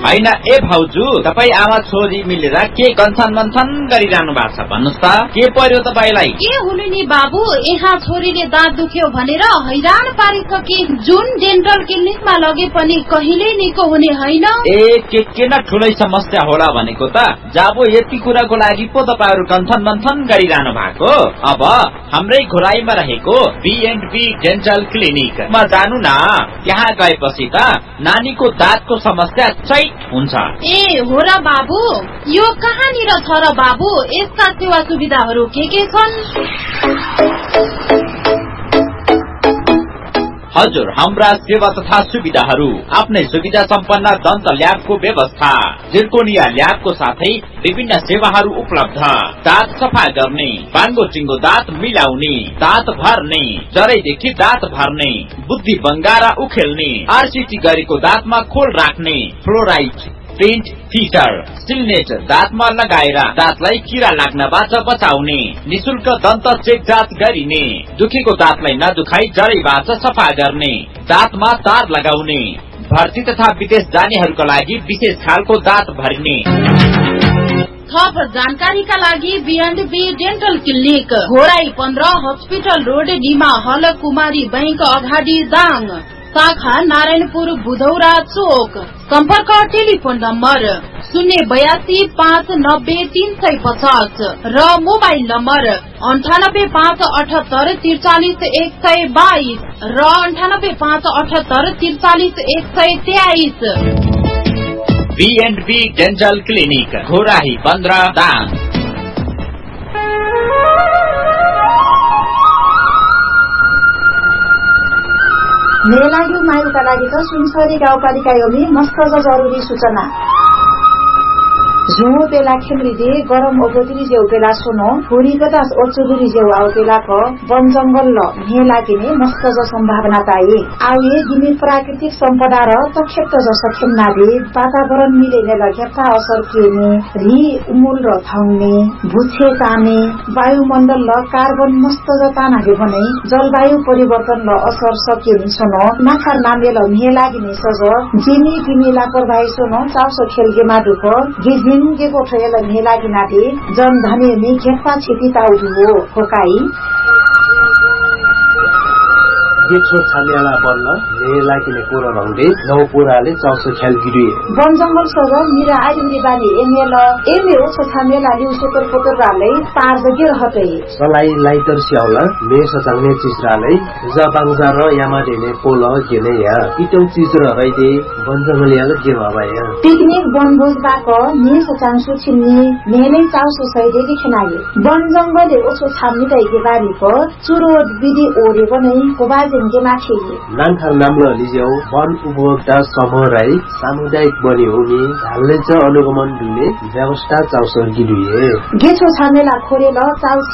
हैन ए भाउजू तपाई आमा छोरी मिलेर के गन्छन मन्छन गरिरहनु भएको छ भन्नुस् त के पर्यो तपाईलाई के हुनु नि बाबु यहाँ छोरीले दाँत दुख्यो भनेर हैरान पारिसके जुन डेन्टल क्लिनिकमा लगे पनि कहिले निको हुने हैन ए के न ठुलै समस्या होला भनेको त जाबो यति कुराको लागि पो तपाईहरु गन्छन मन्छन गरिरहनु भएको अब हाम्रै घोराईमा रहेको B&B डेन्टल क्लिनिक मा जानु न यहाँ गएपछि त नानीको दाँतको समस्या चैट हुन्छ ए हो र बाबु यो कहाँनिर छ र बाबु यसका सेवा सुविधाहरू के छन् हजुर हाम्रा सेवा तथा सुविधाहरू आफ्नै सुविधा सम्पन्न दन्त ल्याबको व्यवस्था जिर्कोनिया ल्याबको साथै विभिन्न सेवाहरू उपलब्ध दाँत सफा गर्ने बाङ्गो चिङ्गो दाँत मिलाउने दाँत भर्ने जरैदेखि दाँत भर्ने बुद्धि बङ्गारा उखेल्ने आरसीटी गरेको दाँतमा खोल राख्ने फ्लोराइड पेन्ट फिटर सिलनेट दाँतमा लगाएर दाँतलाई किरा लाग्नबाट बचाउने निशुल्क दन्त चेक जाँच गरिने दुखेको दाँतलाई नदुखाई जरैबाट सफा गर्ने दाँतमा तार लगाउने भर्ती तथा विदेश जानेहरूका लागि विशेष खालको दाँत भरिने थप जानकारीका लागि B&B dental clinic Ghorahi 15 hospital road Nima हल कुमारी बैंक अगाडि दाङ शाखा नारायणपुर बुधौरा चोक सम्पर्क टेलिफोन नम्बर 082590350 र मोबाइल नम्बर 9858844122 र 9858844123 B&B dental clinic Ghorahi 15 Dang मेरो लागि मायुका लागि त सुनसरी गाउँपालिका योगी मस्त जरुरी सूचना झुमो बेला खेम्रिदे गरम ओगोत्री जेउ बेला सुनो थोड़ी पचास ओचुरी जेउ आउ बेला को वन जंगल ल मेला किने मस्त ज संभावना पाए आउए गिनी प्राकृतिक सम्पदा र तक्षेत्र ज सखेमना दे वातावरण मिलेने लगेता असर केने रि उमूल र थाउने भुछे ताने वायुमण्डल ल कार्बन मस्त ज तानाले भने जलवायु परिवर्तन ल असर सकेनी सुनो नाखार नामे ल मेला गिने सज जिनी गिनी लापरवाही सुनो चाउसो खेलगेमा दुख गिज के कोठेल मेला गिनाते जन धनी नि खेपा छिति ताउदु हो होकाई गेछो छामेला बन्न मेला किने पुरो रंगले नौ पुराले चाउसो खेल गिरिए वन जंगल सग मिरा आइरी बानी एमे ओ छामेला लिउ सुपर पोतर राले पार जगे रहते सलाई लाइटर स्याउला मे सचाउने चिसराले जबाङजा र यामाडेने पोल गेने या इटौ चिज र रैदे वन जंगल याले के भबाया पिकनिक वनभोज बाको मे सचाङसु छिन्नी मेले चाउसो सैदेकी खनाए वन जंगलले ओछो छाम्नी दैके बारीको चुरो विधि ओरे बनै कोबाज लान्थार नाम्लो लिज्यौ वन उपभोक्ता समूह राई सामुदायिक बनी हुने ढाल्ने अनुगमन दिने व्यवस्था चाउसर गिरिए गेछो छामेला खोरेल चाउ